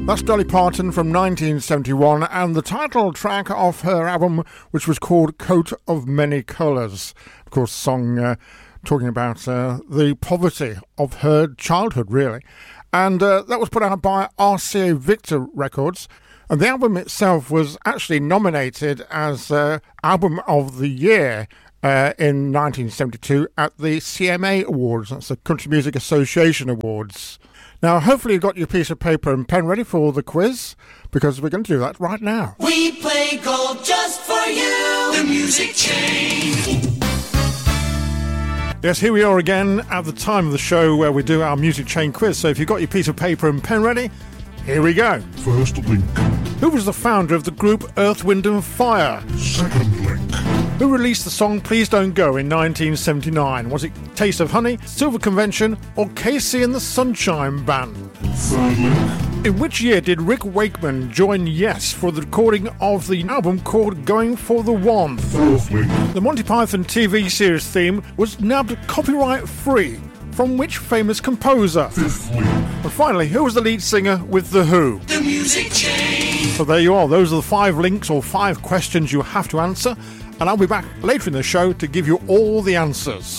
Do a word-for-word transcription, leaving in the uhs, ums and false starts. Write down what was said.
That's Dolly Parton from nineteen seventy-one and the title track of her album, which was called Coat of Many Colours. Of course, the song uh, talking about uh, the poverty of her childhood, really. And uh, that was put out by R C A Victor Records. And the album itself was actually nominated as uh, Album of the Year uh, in nineteen seventy-two at the C M A Awards. That's the Country Music Association Awards. Now, hopefully you've got your piece of paper and pen ready for the quiz, because we're going to do that right now. We play gold just for you, the Music Chain. Yes, here we are again at the time of the show where we do our Music Chain quiz. So if you've got your piece of paper and pen ready, here we go. First link. Who was the founder of the group Earth, Wind and Fire? Second link. Who released the song Please Don't Go in nineteen seventy-nine? Was it Taste of Honey, Silver Convention, or Casey and the Sunshine Band? Third link. In which year did Rick Wakeman join Yes for the recording of the album called Going for the One? Fourth link. The Monty Python T V series theme was nabbed copyright free from which famous composer? Fifth link. And finally, who was the lead singer with The Who? The Music Chain. So there you are. Those are the five links or five questions you have to answer. And I'll be back later in the show to give you all the answers.